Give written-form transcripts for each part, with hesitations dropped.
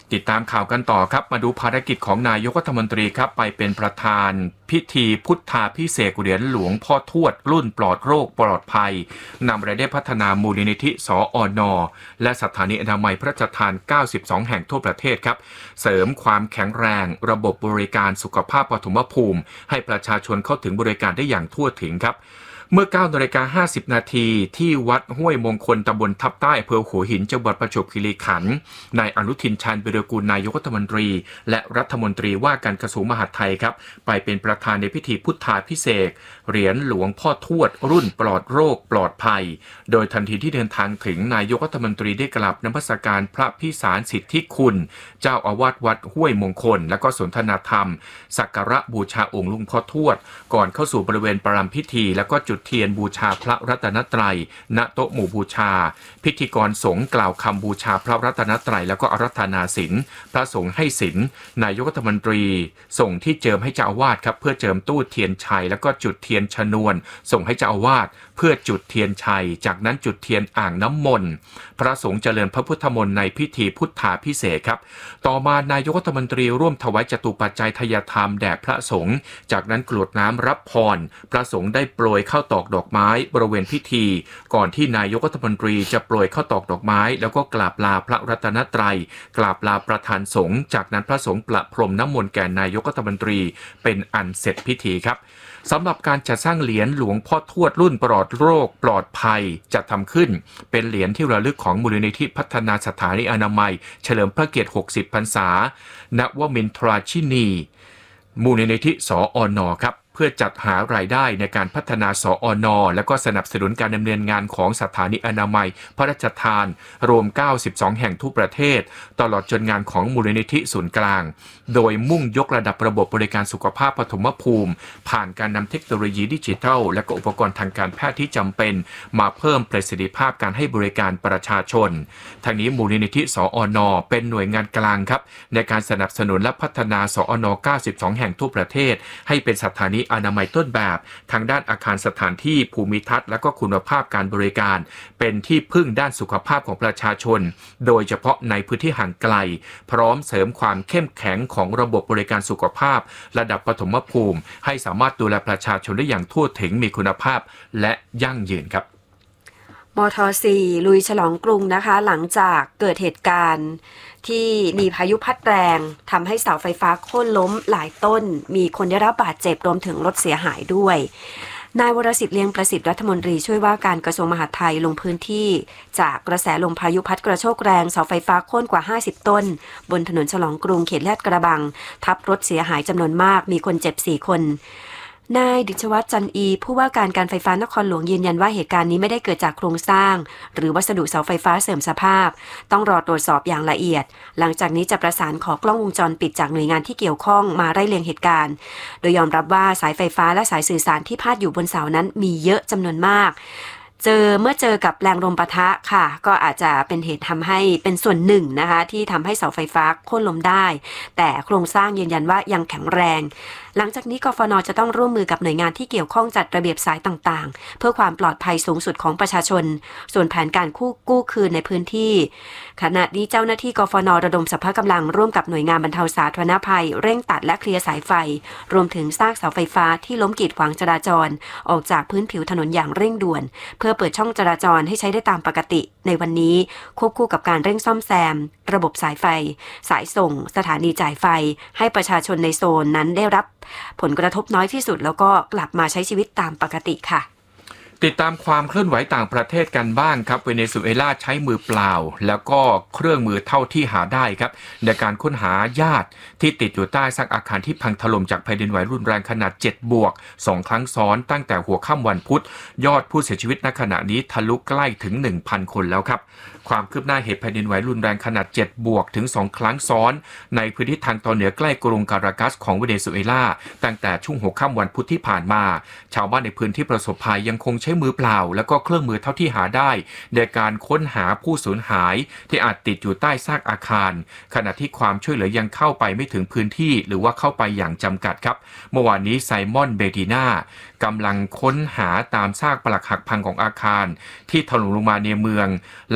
ติดตามข่าวกันต่อครับมาดูภารกิจของนายกรัฐมนตรีครับไปเป็นประธานพิธีพุทธาภิเษกเหรียญหลวงพ่อทวดรุ่นปลอดโรคปลอดภัยนำรายได้พัฒนามูลนิธิสอนและสถานีอนามัยพระราชทาน92แห่งทั่วประเทศครับเสริมความแข็งแรงระบบบริการสุขภาพปฐมภูมิให้ประชาชนเข้าถึงบริการได้อย่างทั่วถึงครับเมื่อ 9:50 น.ที่วัดห้วยมงคลตำบลทับใต้อำเภอหัวหินจังหวัดประจวบคีรีขันธ์นายอนุทินชาญวิรากูลนายกรัฐมนตรีและรัฐมนตรีว่าการกระทรวงมหาดไทยครับไปเป็นประธานในพิธีพุทธาภิเษกเหรียญหลวงพ่อทวดรุ่นปลอดโรคปลอดภัยโดยทันทีที่เดินทางถึงนายกรัฐมนตรีได้กราบนมัสการพระพิสารสิทธิคุณเจ้าอาวาสวัดห้วยมงคลและก็สนทนาธรรมสักการะบูชาองค์หลวงพ่อทวดก่อนเข้าสู่บริเวณประรำพิธีแล้วก็จุดเทียนบูชาพระรัตนตรัยณโต๊ะหมู่บูชาพิธีกรสงฆ์กล่าวคำบูชาพระรัตนตรัยแล้วก็อาราธนาศีลพระสงฆ์ให้ศีลนายกรัฐมนตรีส่งที่เจิมให้เจ้าอาวาสครับเพื่อเจิมตู้เทียนชัยแล้วก็จุดเทียนชนวนส่งให้เจ้าอาวาสเพื่อจุดเทียนชัยจากนั้นจุดเทียนอ่างน้ำมนต์พระสงฆ์เจริญพระพุทธมนต์ในพิธีพุทธาภิเษกครับต่อมานายกรัฐมนตรีร่วมถวายจตุปัจจัยทายธรรมแด่พระสงฆ์จากนั้นกรวดน้ำรับพรพระสงฆ์ได้โปรยข้าวตอกดอกไม้บริเวณพิธีก่อนที่นายกรัฐมนตรีจะโปรยข้าวตอกดอกไม้แล้วก็กราบลาพระรัตนตรัยกราบลาประธานสงฆ์จากนั้นพระสงฆ์ประพรมน้ำมนต์แก่นายกรัฐมนตรีเป็นอันเสร็จพิธีครับสำหรับการจัดสร้างเหรียญหลวงพ่อทวดรุ่นปลอดโรคปลอดภัยจัดทำขึ้นเป็นเหรียญที่ระลึกของมูลนิธิพัฒนาสถานีอนามัยเฉลิมพระเกียรติ60 พรรษาณวมินทราชินีมูลนิธิสอนครับเพื่อจัดหารายได้ในการพัฒนาสอนและก็สนับสนุนการดำเนินงานของสถานีอนามัยพระราชทานรวม92แห่งทั่วประเทศตลอดจนงานของมูลนิธิศูนย์กลางโดยมุ่งยกระดับระบบบริการสุขภาพปฐมภูมิผ่านการนำเทคโนโลยีดิจิทัลและก็อุปกรณ์ทางการแพทย์ที่จำเป็นมาเพิ่มประสิทธิภาพการให้บริการประชาชนทางนี้มูลนิธิสอนเป็นหน่วยงานกลางครับในการสนับสนุนและพัฒนาสอน92แห่งทั่วประเทศให้เป็นสถานีอนามัยต้นแบบทางด้านอาคารสถานที่ภูมิทัศน์และก็คุณภาพการบริการเป็นที่พึ่งด้านสุขภาพของประชาชนโดยเฉพาะในพื้นที่ห่างไกลพร้อมเสริมความเข้มแข็งของระบบบริการสุขภาพระดับปฐมภูมิให้สามารถดูแลประชาชนได้อย่างทั่วถึงมีคุณภาพและยั่งยืนครับมท.4 ลุยฉลองกรุงนะคะหลังจากเกิดเหตุการณ์ที่มีพายุพัดแรงทำให้เสาไฟฟ้าโค่นล้มหลายต้นมีคนได้รับบาดเจ็บรวมถึงรถเสียหายด้วยนายวรสิทธิ์เลี้ยงประสิทธิ์รัฐมนตรีช่วยว่าการกระทรวงมหาดไทยลงพื้นที่จากกระแสลมพายุพัดกระโชกแรงเสาไฟฟ้าโค่นกว่า50ต้นบนถนนฉลองกรุงเขตลาดกระบังทับรถเสียหายจำนวนมากมีคนเจ็บ4คนนายดิษวัฒน์จันอีผู้ว่าการไฟฟ้านครหลวงยืนยันว่าเหตุการณ์นี้ไม่ได้เกิดจากโครงสร้างหรือวัสดุเสาไฟฟ้าเสื่อมสภาพต้องรอตรวจสอบอย่างละเอียดหลังจากนี้จะประสานขอกล้องวงจรปิดจากหน่วยงานที่เกี่ยวข้องมาไล่เลียงเหตุการณ์โดยยอมรับว่าสายไฟฟ้าและสายสื่อสารที่พาดอยู่บนเสานั้นมีเยอะจำนวนมากเมื่อเจอกับแรงลมปะทะค่ะก็อาจจะเป็นเหตุทำให้เป็นส่วนหนึ่งนะคะที่ทำให้เสาไฟฟ้าโค่นล้มได้แต่โครงสร้างยืนยันว่ายังแข็งแรงหลังจากนี้กฟน.จะต้องร่วมมือกับหน่วยงานที่เกี่ยวข้องจัดระเบียบสายต่างๆเพื่อความปลอดภัยสูงสุดของประชาชนส่วนแผนการกู้คืนในพื้นที่ขณะนี้เจ้าหน้าที่กฟน.ระดมสรรพกำลังร่วมกับหน่วยงานบรรเทาสาธารณภัยเร่งตัดและเคลียร์สายไฟรวมถึงซากเสาไฟฟ้าที่ล้มกีดขวางจราจรออกจากพื้นผิวถนนอย่างเร่งด่วนเพื่อเปิดช่องจราจรให้ใช้ได้ตามปกติในวันนี้ควบคู่กับการเร่งซ่อมแซมระบบสายไฟสายส่งสถานีจ่ายไฟให้ประชาชนในโซนนั้นได้รับผลกระทบน้อยที่สุดแล้วก็กลับมาใช้ชีวิตตามปกติค่ะติดตามความเคลื่อนไหวต่างประเทศกันบ้างครับเวเนซุเอลาใช้มือเปล่าแล้วก็เครื่องมือเท่าที่หาได้ครับในการค้นหาญาติที่ติดอยู่ใต้ซากอาคารที่พังถล่มจากแผ่นดินไหวรุนแรงขนาด7 บวก 2 ครั้งซ้อนตั้งแต่หัวค่ำวันพุธยอดผู้เสียชีวิตณขณะนี้ทะลุใกล้ถึง 1,000 คนแล้วครับความคืบหน้าเหตุแผ่นดินไหวรุนแรงขนาด7 บวกถึง 2 ครั้งซ้อนในพื้นที่ทางตอนเหนือใกล้กรุงการากัสของเวเนซุเอลาตั้งแต่ช่วงหัวค่ำวันพุธที่ผ่านมาชาวบ้านในพื้นที่ประสบภัยยังคงใช้มือเปล่าแล้วก็เครื่องมือเท่าที่หาได้ในการค้นหาผู้สูญหายที่อาจติดอยู่ใต้ซากอาคารขณะที่ความช่วยเหลือยังเข้าไปไม่ถึงพื้นที่หรือว่าเข้าไปอย่างจำกัดครับเมื่อวานนี้ไซมอนเบดีน่ากำลังค้นหาตามซากปรักหักพังของอาคารที่ถล่มลงมาในเมืองลากัวย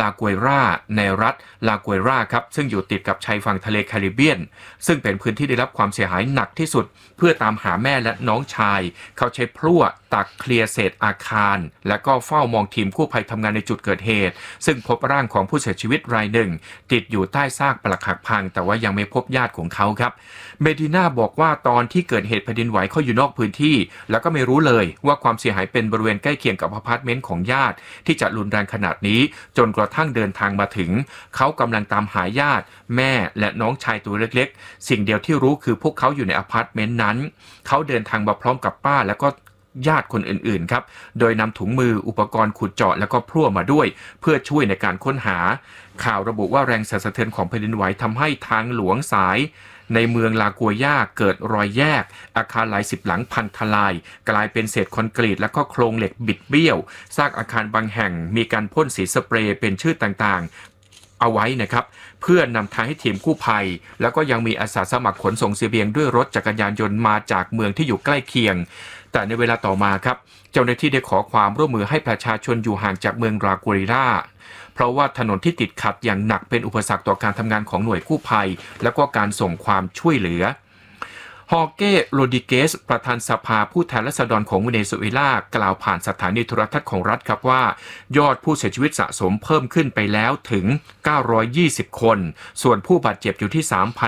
ราในรัฐลากัวราครับซึ่งอยู่ติดกับชายฝั่งทะเลแคริบเบียนซึ่งเป็นพื้นที่ได้รับความเสียหายหนักที่สุดเพื่อตามหาแม่และน้องชายเขาใช้พลั่วตักเคลียร์เศษอาคารและก็เฝ้ามองทีมกู้ภัยทำงานในจุดเกิดเหตุซึ่งพบร่างของผู้เสียชีวิตรายหนึ่งติดอยู่ใต้ซากปรักหักพังแต่ว่ายังไม่พบญาติของเขาครับเมดิน่าบอกว่าตอนที่เกิดเหตุแผ่นดินไหวเขาอยู่นอกพื้นที่แล้วก็ไม่รู้เลยว่าความเสียหายเป็นบริเวณใกล้เคียงกับอพาร์ตเมนต์ของญาติที่จะรุนแรงขนาดนี้จนกระทั่งเดินทางมาถึงเขากำลังตามหาญาติแม่และน้องชายตัวเล็กๆสิ่งเดียวที่รู้คือพวกเขาอยู่ในอพาร์ตเมนต์นั้นเขาเดินทางมาพร้อมกับป้าแล้วก็ญาติคนอื่นๆครับโดยนำถุงมืออุปกรณ์ขุดเจาะแล้วก็พลั่วมาด้วยเพื่อช่วยในการค้นหาข่าวระบุว่าแรงสั่นสะเทือนของแผ่นดินไหวทำให้ทางหลวงสายในเมืองลากัวย่าเกิดรอยแยกอาคารหลายสิบหลังพังทลายกลายเป็นเศษคอนกรีตและก็โครงเหล็กบิดเบี้ยวซากอาคารบางแห่งมีการพ่นสีสเปรย์เป็นชื่อต่างๆเอาไว้นะครับเพื่อนำทางให้ทีมกู้ภัยแล้วก็ยังมีอาสาสมัครขนส่งเสบียงด้วยรถจักรยานยนต์มาจากเมืองที่อยู่ใกล้เคียงแต่ในเวลาต่อมาครับเจ้าหน้าที่ได้ขอความร่วมมือให้ประชาชนอยู่ห่างจากเมืองลากัวราเพราะว่าถนนที่ติดขัดอย่างหนักเป็นอุปสรรคต่อการทำงานของหน่วยกู้ภัยและก็การส่งความช่วยเหลือฮอเก้โรดิเกสประธานสภาผู้แทนราษฎรของเวเนซุเอลากล่าวผ่านสถานีโทรทัศน์ของรัฐครับว่ายอดผู้เสียชีวิตสะสมเพิ่มขึ้นไปแล้วถึง920คนส่วนผู้บาดเจ็บอยู่ที่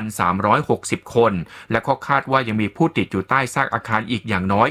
3,360 คนและก็คาดว่ายังมีผู้ติดอยู่ใต้ซากอาคารอีกอย่างน้อย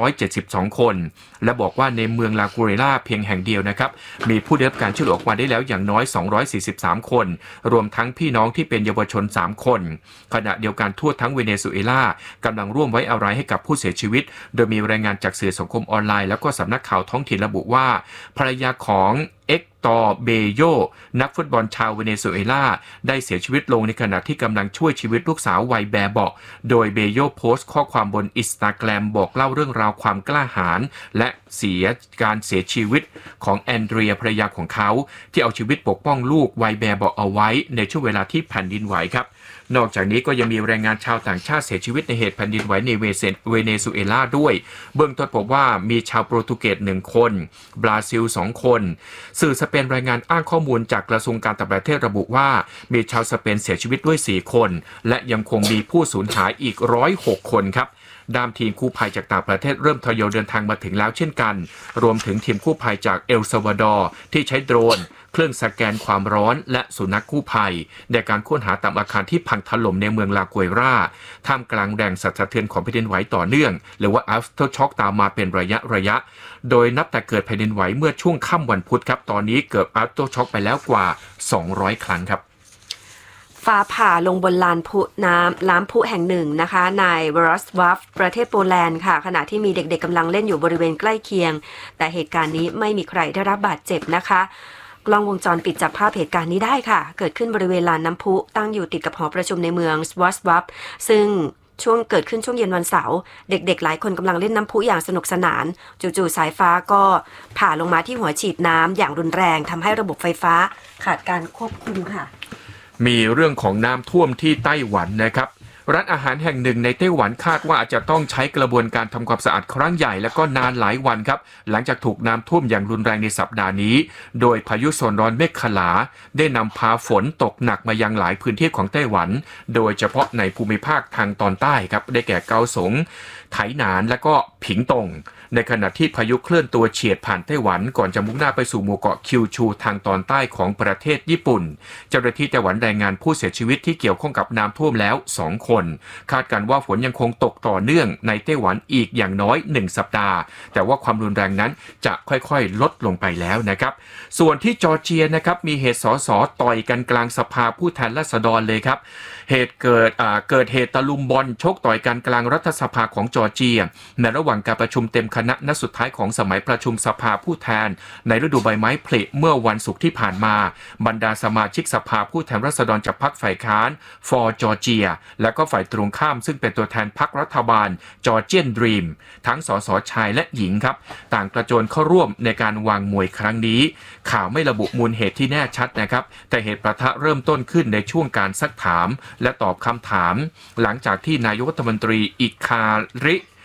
172คนและบอกว่าในเมืองลากัวราเพียงแห่งเดียวนะครับมีผู้ได้รับการช่วยเหลือออกมาได้แล้วอย่างน้อย243คนรวมทั้งพี่น้องที่เป็นเยาวชน3คนขณะเดียวกันทั่วทั้งเวเนซุเอลากำลังร่วมไว้อาลัยให้กับผู้เสียชีวิตโดยมีรายงานจากสื่อสังคมออนไลน์แล้วก็สำนักข่าวท้องถิ่นระบุว่าภรรยาของเอ็กตอร์เบโยนักฟุตบอลชาวเวเนซุเอลาได้เสียชีวิตลงในขณะที่กำลังช่วยชีวิตลูกสาววัยแบเบาะโดยเบโยโพสต์ข้อความบนอินสตาแกรมบอกเล่าเรื่องราวความกล้าหาญและการเสียชีวิตของแอนเดรียภรรยาของเขาที่เอาชีวิตปกป้องลูกวัยแบเบาะเอาไว้ในช่วงเวลาที่แผ่นดินไหวครับนอกจากนี้ก็ยังมีแรงงานชาวต่างชาติเสียชีวิตในเหตุแผ่นดินไหวในเวเนซุเอลาด้วยเบื้องต้นพบว่ามีชาวโปรตุเกส1คนบราซิล2คนสื่อสเปนรายงานอ้างข้อมูลจากกระทรวงการต่างประเทศระบุว่ามีชาวสเปนเสียชีวิตด้วย4คนและยังคงมีผู้สูญหายอีก106คนครับด้านทีมกู้ภัยจากต่างประเทศเริ่มทยอยเดินทางมาถึงแล้วเช่นกันรวมถึงทีมกู้ภัยจากเอลซัลวาดอร์ที่ใช้โดรนเครื่องสแกนความร้อนและสุนัขกู้ภัยในการค้นหาตามอาคารที่พังถล่มในเมืองลากัวราท่ามกลางแรงสั่นสะเทือนของแผ่นดินไหวต่อเนื่องหรือว่า after shock ตามมาเป็นระยะโดยนับแต่เกิดแผ่นดินไหวเมื่อช่วงค่ำวันพุธครับตอนนี้เกิด after shock ไปแล้วกว่า200ครั้งครับฟ้าผ่าลงบนลานพุแห่งหนึ่งนะคะในวรอสวาฟประเทศโปแลนด์ค่ะขณะที่มีเด็กๆกำลังเล่นอยู่บริเวณใกล้เคียงแต่เหตุการณ์นี้ไม่มีใครได้รับบาดเจ็บนะคะกล้องวงจรปิดจับภาพเหตุการณ์นี้ได้ค่ะเกิดขึ้นบริเวณลานน้ำพุตั้งอยู่ติดกับหอประชุมในเมืองวรอสวาฟซึ่งเกิดขึ้นช่วงเย็นวันเสาร์เด็กๆหลายคนกำลังเล่นน้ำพุอย่างสนุกสนานจู่ๆสายฟ้าก็ผ่าลงมาที่หัวฉีดน้ำอย่างรุนแรงทำให้ระบบไฟฟ้าขาดการควบคุมค่ะมีเรื่องของน้ำท่วมที่ไต้หวันนะครับร้านอาหารแห่งหนึ่งในไต้หวันคาดว่าอาจจะต้องใช้กระบวนการทำความสะอาดครั้งใหญ่และก็นานหลายวันครับหลังจากถูกน้ำท่วมอย่างรุนแรงในสัปดาห์นี้โดยพายุโซนร้อนเมฆขลาได้นำพาฝนตกหนักมายังหลายพื้นที่ของไต้หวันโดยเฉพาะในภูมิภาคทางตอนใต้ครับได้แก่เกาสงไถหนานและก็ผิงตงในขณะที่พายุเคลื่อนตัวเฉียดผ่านไต้หวันก่อนจะมุ่งหน้าไปสู่หมู่เกาะคิวชูทางตอนใต้ของประเทศญี่ปุ่นเจ้าหน้าที่ไต้หวันรายงานผู้เสียชีวิตที่เกี่ยวข้องกับน้ำท่วมแล้ว2คนคาดการว่าฝนยังคงตกต่อเนื่องในไต้หวันอีกอย่างน้อย1สัปดาห์แต่ว่าความรุนแรงนั้นจะค่อยๆลดลงไปแล้วนะครับส่วนที่จอร์เจียนะครับมีเหตุสสต่อยกันกลางสภาผู้แทนราษฎรเลยครับเหตุเกิดเหตุตะลุมบอลชกต่อยกันกลางรัฐสภาของจอร์เจียในระหว่างการประชุมเต็มคณะนัดสุดท้ายของสมัยประชุมสภาผู้แทนในฤดูใบไม้ผลิเมื่อวันศุกร์ที่ผ่านมาบรรดาสมาชิกสภาผู้แทนราษฎรจากพรรคฝ่ายค้าน For Georgia และก็ฝ่ายตรงข้ามซึ่งเป็นตัวแทนพรรครัฐบาล Georgian Dream ทั้งสสชายและหญิงครับต่างกระโจนเข้าร่วมในการวางมวยครั้งนี้ข่าวไม่ระบุมูลเหตุที่แน่ชัดนะครับแต่เหตุปะทะเริ่มต้นขึ้นในช่วงการซักถามและตอบคำถามหลังจากที่นายกรัฐมนตรีอิคาริ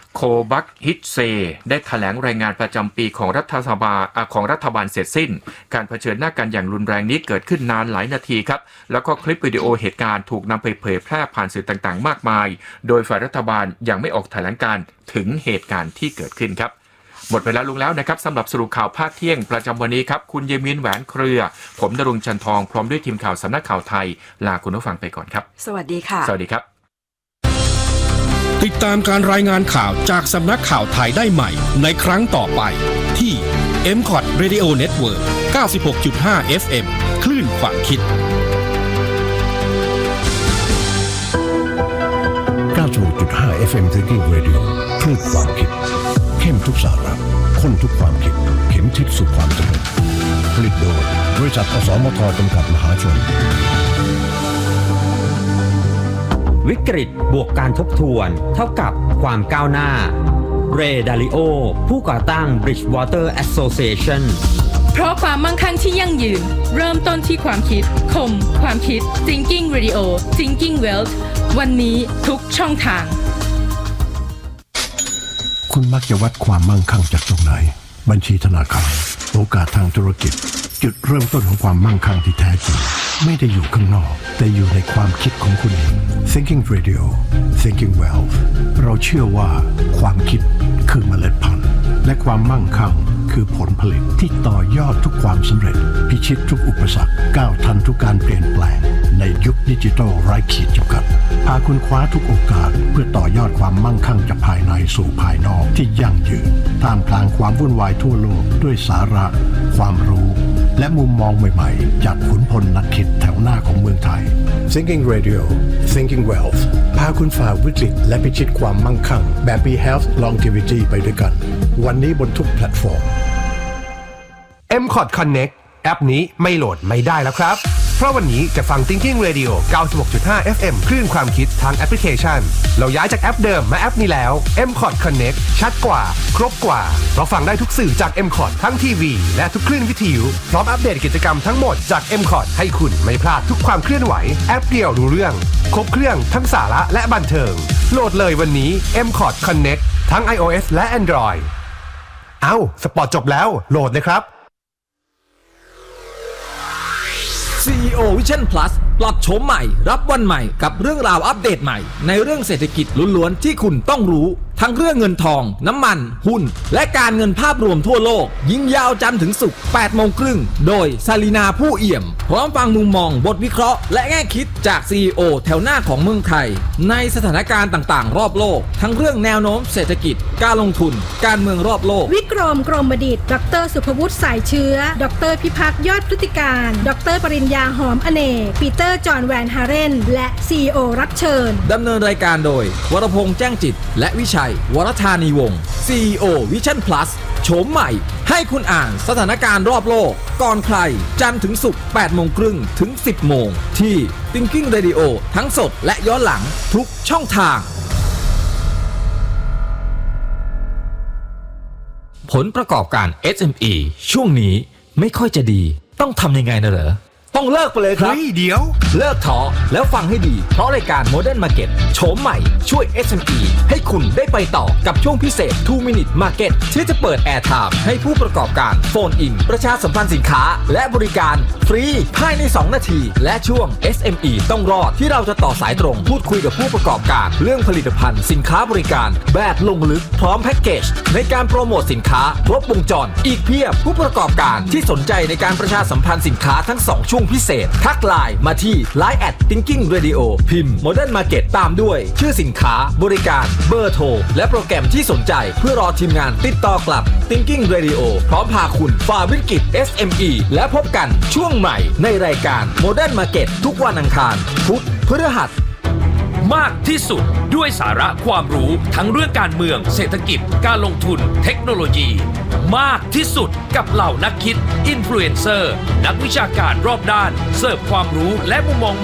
โคบักฮิตเซได้แถลงรายงานประจำปีของรัฐบาลเสร็จสิ้นการเผชิญหน้ากันอย่างรุนแรงนี้เกิดขึ้นนานหลายนาทีครับแล้วก็คลิปวิดีโอเหตุการณ์ถูกนำไปเผยแพร่ผ่านสื่อต่างๆมากมายโดยฝ่ายรัฐบาลยังไม่ออกแถลงการถึงเหตุการณ์ที่เกิดขึ้นครับหมดเวลาลงแล้วนะครับสำหรับสรุปข่าวภาคเที่ยงประจำวันนี้ครับคุณเยมินแหวนเครือผมณรงค์จันทองพร้อมด้วยทีมข่าวสำนักข่าวไทยลาคุณผู้ฟังไปก่อนครับสวัสดีค่ะสวัสดีครับติดตามการรายงานข่าวจากสำนักข่าวไทยได้ใหม่ในครั้งต่อไปที่ MCOT Radio Network 96.5 FM คลื่นความคิด 96.5 FM Thinking Radio คลื่นความคิดเข้มทุกสาระข้นทุกความคิดเข็มทิศสู่ความสำเร็จผลิตโดยบริษัทอสมทจำกัดมหาชนวิกฤตบวกการทบทวนเท่ากับความก้าวหน้าเรย์ดาริโอผู้ก่อตั้ง Bridgewater Association เพราะความมั่งคั่งที่ยั่งยืนเริ่มต้นที่ความคิดคมความคิด Thinking Radio Thinking Wealth วันนี้ทุกช่องทางคุณมักจะวัดความมั่งคั่งจากตรงไหนบัญชีธนาคารโอกาสทางธุรกิจจุดเริ่มต้นของความมั่งคั่งที่แท้จริงไม่ได้อยู่ข้างนอกแต่อยู่ในความคิดของคุณเอง Thinking Radio Thinking Wealth เราเชื่อว่าความคิดคือเมล็ดพันธุ์และความมั่งคั่งคือผลผลิตที่ต่อยอดทุกความสำเร็จพิชิตทุกอุปสรรคก้าวทันทุกการเปลี่ยนแปลงในยุคดิจิทัลไร้ขีดจำกัดพาคุณคว้าทุกโอกาสเพื่อต่อยอดความมั่งคั่งจากภายในสู่ภายนอกที่ยั่งยืนท่ามกลางความวุ่นวายทั่วโลกด้วยสาระความรู้และมุมมองใหม่ๆจากขุนพลนักคิดแถวหน้าของเมืองไทย Thinking Radio Thinking Wealth พาคุณฝ่าวิกฤตและพิชิตความมั่งคั่งแบบ Be Health Longevity ไปด้วยกันวันนี้บนทุกแพลตฟอร์ม MCOT Connect แอปนี้ไม่โหลดไม่ได้แล้วครับเพราะวันนี้จะฟัง Thinking Radio 96.5 FM คลื่นความคิดทางแอปพลิเคชันเราย้ายจากแอปเดิมมาแอปนี้แล้ว MCOT Connect ชัดกว่าครบกว่าเพราะฟังได้ทุกสื่อจาก MCOT ทั้งทีวีและทุกคลื่นวิทยุพร้อมอัปเดตกิจกรรมทั้งหมดจาก MCOT ให้คุณไม่พลาดทุกความเคลื่อนไหวแอปเดียวรู้เรื่องครบเครื่องทั้งสาระและบันเทิงโหลดเลยวันนี้ MCOT Connect ทั้ง iOS และ Android สปอร์ตจบแล้วโหลดเลยครับ CEO Vision Plus ปรับโฉมใหม่รับวันใหม่กับเรื่องราวอัปเดตใหม่ในเรื่องเศรษฐกิจล้วนๆที่คุณต้องรู้ทั้งเรื่องเงินทองน้ำมันหุ้นและการเงินภาพรวมทั่วโลกยิงยาวจันทร์ถึงศุกร์ 8:30 น.โดยซาลีนาผู้เอี่ยมพร้อมฟังมุมมองบทวิเคราะห์และแง่คิดจาก CEO แถวหน้าของเมืองไทยในสถานการณ์ต่างๆรอบโลกทั้งเรื่องแนวโน้มเศรษฐกิจการลงทุนการเมืองรอบโลกวิกรมกรมดิษฐ์ดร.สุภวุฒิสายเชื้อดร.พิพัฒน์ยอดพฤติการดร.ปริญญาหอมอเนกปีเตอร์จอห์นแวนฮาเรนและ CEO รับเชิญดำเนินรายการโดยวรพงษ์แจ้งจิตและวิชัยวรธานีวงศ์ CEO Vision Plus โฉมใหม่ให้คุณอ่านสถานการณ์รอบโลกก่อนใครจันทร์ถึงศุกร์ 8:30 น.ถึง 10:00 น.ที่ Thinking Radio ทั้งสดและย้อนหลังทุกช่องทางผลประกอบการ SME ช่วงนี้ไม่ค่อยจะดีต้องทำยังไงนะเหรอต้องเลิกไปเลยครับเดี๋ยวเลิกท้อแล้วฟังให้ดีเพราะรายการ Modern Market โฉมใหม่ช่วย SME ให้คุณได้ไปต่อกับช่วงพิเศษ 2 Minute Market ที่จะเปิด Air Time ให้ผู้ประกอบการโฟนอินประชาสัมพันธ์สินค้าและบริการฟรีภายใน2 นาทีและช่วง SME ต้องรอดที่เราจะต่อสายตรงพูดคุยกับผู้ประกอบการเรื่องผลิตภัณฑ์สินค้าบริการแบบลงลึกพร้อมแพ็กเกจในการโปรโมทสินค้าครบวงจรอีกเพียบผู้ประกอบการที่สนใจในการประชาสัมพันธ์สินค้าทั้ง2ช่วงพิเศษทักไลน์มาที่ Line @Thinking Radio พิมพ์ Modern Market ตามด้วยชื่อสินค้าบริการเบอร์โทรและโปรแกรมที่สนใจเพื่อรอทีมงานติดต่อกลับ Thinking Radio พร้อมพาคุณฝ่าวิกฤต SME และพบกันช่วงใหม่ในรายการ Modern Market ทุกวันอังคารพุธพฤหัสมากที่สุดด้วยสาระความรู้ทั้งเรื่องการเมืองเศรษฐกิจการลงทุนเทคโนโลยีมากที่สุดกับเหล่านักคิดอินฟลูเอนเซอร์นักวิชาการรอบด้านเสิร์ฟความรู้และมุมมอง